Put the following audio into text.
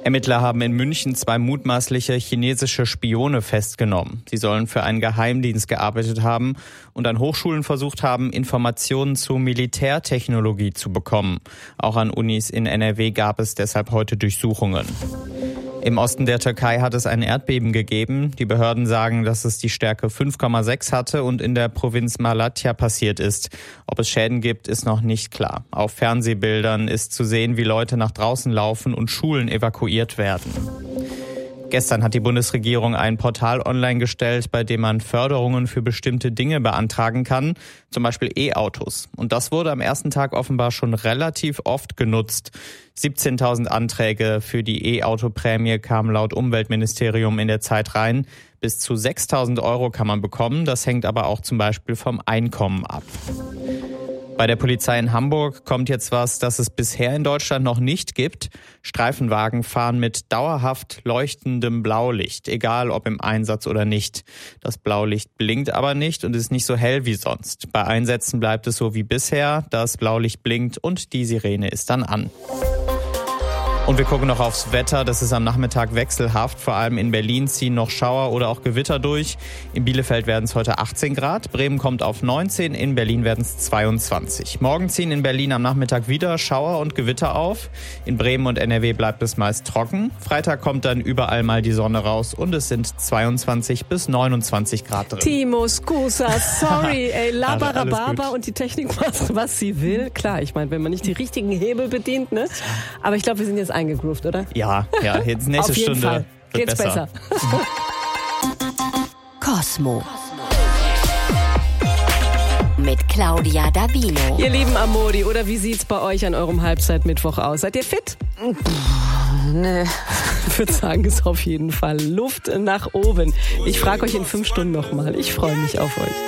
Ermittler haben in München 2 mutmaßliche chinesische Spione festgenommen. Sie sollen für einen Geheimdienst gearbeitet haben und an Hochschulen versucht haben, Informationen zu Militärtechnologie zu bekommen. Auch an Unis in NRW gab es deshalb heute Durchsuchungen. Im Osten der Türkei hat es ein Erdbeben gegeben. Die Behörden sagen, dass es die Stärke 5,6 hatte und in der Provinz Malatya passiert ist. Ob es Schäden gibt, ist noch nicht klar. Auf Fernsehbildern ist zu sehen, wie Leute nach draußen laufen und Schulen evakuiert werden. Gestern hat die Bundesregierung ein Portal online gestellt, bei dem man Förderungen für bestimmte Dinge beantragen kann, zum Beispiel E-Autos. Und das wurde am ersten Tag offenbar schon relativ oft genutzt. 17.000 Anträge für die E-Auto-Prämie kamen laut Umweltministerium in der Zeit rein. Bis zu 6.000 € kann man bekommen. Das hängt aber auch zum Beispiel vom Einkommen ab. Bei der Polizei in Hamburg kommt jetzt was, das es bisher in Deutschland noch nicht gibt. Streifenwagen fahren mit dauerhaft leuchtendem Blaulicht, egal ob im Einsatz oder nicht. Das Blaulicht blinkt aber nicht und ist nicht so hell wie sonst. Bei Einsätzen bleibt es so wie bisher, das Blaulicht blinkt und die Sirene ist dann an. Und wir gucken noch aufs Wetter. Das ist am Nachmittag wechselhaft. Vor allem in Berlin ziehen noch Schauer oder auch Gewitter durch. In Bielefeld werden es heute 18 Grad. Bremen kommt auf 19. In Berlin werden es 22. Morgen ziehen in Berlin am Nachmittag wieder Schauer und Gewitter auf. In Bremen und NRW bleibt es meist trocken. Freitag kommt dann überall mal die Sonne raus und es sind 22 bis 29 Grad drin. Timo, scusa, sorry, ey, Labarababa und die Technik macht, was sie will. Klar, ich meine, wenn man nicht die richtigen Hebel bedient, ne? Aber ich glaube, wir sind jetzt eingegroovt, oder? Ja, jetzt nächste Auf jeden Stunde Fall. wird Geht's besser. Cosmo mit Claudia Davino. Ihr lieben Amori, oder wie sieht's bei euch an eurem Halbzeitmittwoch aus? Seid ihr fit? Nee. Ich würde sagen, ist auf jeden Fall Luft nach oben. Ich frage euch in 5 Stunden nochmal. Ich freue mich auf euch.